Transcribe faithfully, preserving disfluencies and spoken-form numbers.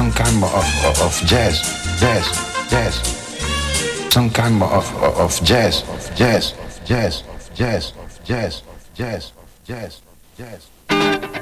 some kind of, of, of jazz, jazz, jazz, some kind of, of, of jazz, jazz, jazz, jazz, jazz, jazz, jazz, jazz.